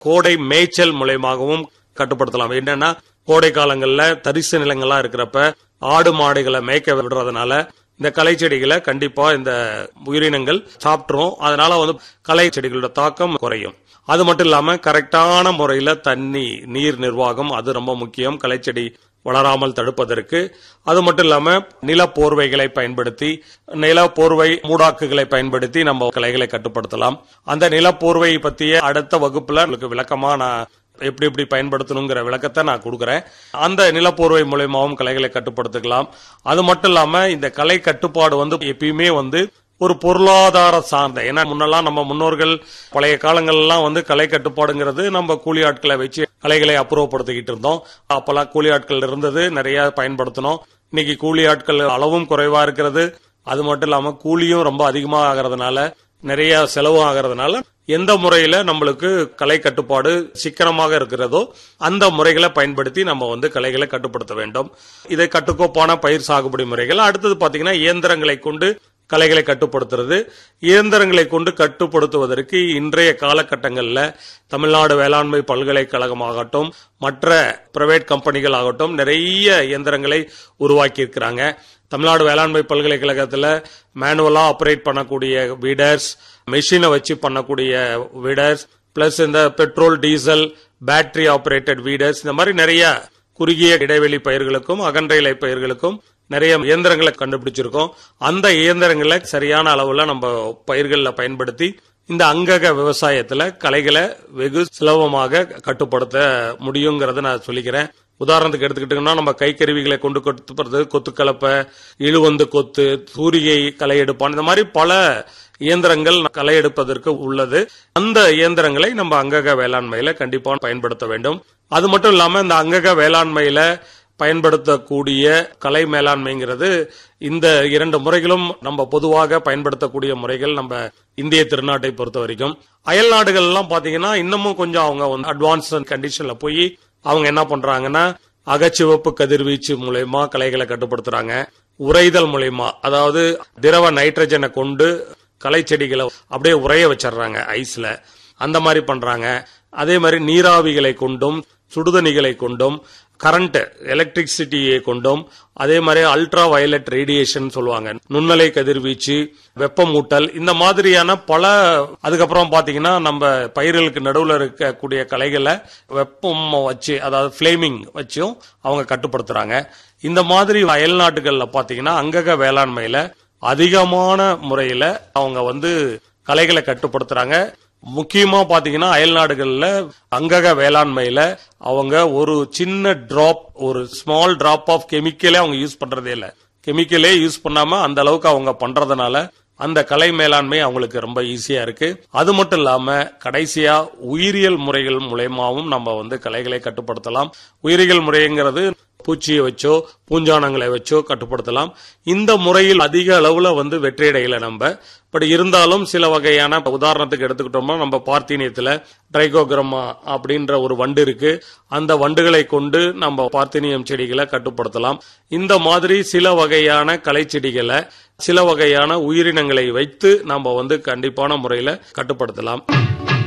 கோடை மேய்ச்சல் மூலமாகவும் கட்டுப்படுத்தலாம். என்னன்னா கோடை காலங்கள்ல தரிசு நிலங்களா இருக்கிறப்ப ஆடு மாடுகளை மேய்க்க விடுறதுனால இந்த களை செடிகளை கண்டிப்பா இந்த உயிரினங்கள் சாப்பிட்டுரும். அதனால களை செடிகளோட தாக்கம் குறையும். அது மட்டும் இல்லாம கரெக்டான முறையில தண்ணி நீர் நிர்வாகம் அது ரொம்ப முக்கியம் களை செடி வளராமல் தடுப்பதற்கு. அது மட்டும் இல்லாம நில போர்வைகளை பயன்படுத்தி நில போர்வை மூடாக்குகளை பயன்படுத்தி நம்ம களைகளை கட்டுப்படுத்தலாம். அந்த நில போர்வை பத்திய அடுத்த வகுப்புல உங்களுக்கு விளக்கமா நான் எப்படி பயன்படுத்தணுங்கிற விளக்கத்தை நான் கொடுக்கறேன். அந்த நிலப்போர்வை மூலமாவும் களைகளை கட்டுப்படுத்திக்கலாம். அது மட்டும் இல்லாம இந்த களை கட்டுப்பாடு எப்பயுமே ஒரு பொருளாதார சார்ந்த, ஏன்னா முன்னெல்லாம் நம்ம முன்னோர்கள் பழைய காலங்கள்லாம் களை கட்டுப்பாடுங்கிறது நம்ம கூலி ஆட்களை வச்சு களைகளை அப்புறப்படுத்திக்கிட்டு இருந்தோம். அப்பெல்லாம் கூலி ஆட்கள் இருந்தது, நிறைய பயன்படுத்தணும். இன்னைக்கு கூலி ஆட்கள் அளவும் குறைவா இருக்கிறது. அது மட்டும் இல்லாம கூலியும் ரொம்ப அதிகமா ஆகிறதுனால நிறைய செலவும் ஆகிறதுனால எந்த முறையில நம்மளுக்கு களை கட்டுப்பாடு சிக்கனமாக இருக்கிறதோ அந்த முறைகளை பயன்படுத்தி நம்ம களைகளை கட்டுப்படுத்த வேண்டும். இதை கட்டுக்கோப்பான பயிர் சாகுபடி முறைகள். அடுத்தது பாத்தீங்கன்னா இயந்திரங்களை கொண்டு களைகளை கட்டுப்படுத்துறது. இயந்திரங்களை கொண்டு கட்டுப்படுத்துவதற்கு இன்றைய காலகட்டங்களில் தமிழ்நாடு வேளாண்மை பல்கலைக்கழகமாகட்டும் மற்ற பிரைவேட் கம்பெனிகள் ஆகட்டும் நிறைய இயந்திரங்களை உருவாக்கி இருக்கிறாங்க. தமிழ்நாடு வேளாண்மை பல்கலைக்கழகத்தில் மேனுவலா ஆபரேட் பண்ணக்கூடிய வீடர்ஸ், மெஷினை வச்சு பண்ணக்கூடிய வீடர்ஸ், பிளஸ் இந்த பெட்ரோல் டீசல் பேட்டரி ஆபரேட்டட் வீடர்ஸ், இந்த மாதிரி நிறைய குறுகிய இடைவெளி பயிர்களுக்கும் அகன்ற இலை பயிர்களுக்கும் நிறைய இயந்திரங்களை கண்டுபிடிச்சிருக்கோம். அந்த இயந்திரங்களை சரியான அளவுல நம்ம பயிர்களில் பயன்படுத்தி இந்த அங்கக விவசாயத்துல களைகளை வெகு சுலபமாக கட்டுப்படுத்த முடியுங்கிறத நான் சொல்லிக்கிறேன். உதாரணத்துக்கு எடுத்துக்கிட்டோம்னா நம்ம கைக்கருவிகளை கொண்டு கட்டுப்படுறது, கொத்துக்கலப்பை, இழுவந்து கொத்து, சூரிகை களை எடுப்பான், இந்த மாதிரி பல இயந்திரங்கள் களை எடுப்பதற்கு உள்ளது. அந்த இயந்திரங்களை நம்ம அங்கக வேளாண்மையில கண்டிப்பா பயன்படுத்த வேண்டும். அது மட்டும் இல்லாம இந்த அங்கக வேளாண்மையில பயன்படுத்தக்கூடிய கலை மேலாண்மைங்கிறது இந்த இரண்டு முறைகளும் நம்ம பொதுவாக பயன்படுத்தக்கூடிய முறைகள் நம்ம இந்திய திருநாட்டை பொறுத்த வரைக்கும். அயல் நாடுகள் எல்லாம் பாத்தீங்கன்னா இன்னமும் கொஞ்சம் அவங்க அட்வான்ஸ் கண்டிஷன்ல போய் அவங்க என்ன பண்றாங்கன்னா அகச்சிவப்பு கதிர்வீச்சு மூலமா களைகளை கட்டுப்படுத்துறாங்க. உறைதல் மூலமா, அதாவது திரவ நைட்ரஜனை கொண்டு களை செடிகளை அப்படியே உறைய வச்சிடறாங்க ஐஸ்ல, அந்த மாதிரி பண்றாங்க. அதே மாதிரி நீராவிகளை கொண்டும் சுடுதண்ணிகளை கொண்டும் கரண்ட் எலக்ட்ரிசிட்டியை கொண்டும், அதே மாதிரி அல்ட்ரா வயலட் ரேடியேஷன் சொல்லுவாங்க, நுண்ணலை கதிர்வீச்சு, வெப்பமூட்டல், இந்த மாதிரியான பல. அதுக்கப்புறம் பாத்தீங்கன்னா நம்ம பயிர்களுக்கு நடுவில் இருக்கக்கூடிய களைகளை வெப்பம் வச்சு, அதாவது பிளேமிங் வச்சும் அவங்க கட்டுப்படுத்துறாங்க. இந்த மாதிரி அயல் நாட்டுகள்ல பாத்தீங்கன்னா அங்கக வேளாண்மையில அதிகமான முறையில அவங்க களைகளை கட்டுப்படுத்துறாங்க. முக்கியமா பாத்தீங்கன்னா அயல் நாடுகள்ல அங்கக வேளாண்மையில அவங்க ஒரு சின்ன டிராப், ஒரு ஸ்மால் டிராப் ஆஃப் கெமிக்கலே அவங்க யூஸ் பண்றதே இல்ல. கெமிக்கலே யூஸ் பண்ணாம அந்த அளவுக்கு அவங்க பண்றதுனால அந்த கலை மேலாண்மை அவங்களுக்கு ரொம்ப ஈஸியா இருக்கு. அது மட்டும் இல்லாம கடைசியா உயிரியல் முறைகள் மூலமாவும் நம்ம களைகளை கட்டுப்படுத்தலாம். உயிரியல் முறைங்கிறது பூச்சியை வச்சோ பூஞ்சானங்களை வச்சோ கட்டுப்படுத்தலாம். இந்த முறையில் அதிக அளவுல வெற்றியடையில நம்ம. பட் இருந்தாலும் சில வகையான, உதாரணத்துக்கு எடுத்துக்கிட்டோம்னா நம்ம பார்த்தீனியத்துல ட்ரைகோகிராமா அப்படின்ற ஒரு வண்டு இருக்கு. அந்த வண்டுகளை கொண்டு நம்ம பார்த்தீனியம் செடிகளை கட்டுப்படுத்தலாம். இந்த மாதிரி சில வகையான களை செடிகளை சில வகையான உயிரினங்களை வைத்து நம்ம கண்டிப்பான முறையில கட்டுப்படுத்தலாம்.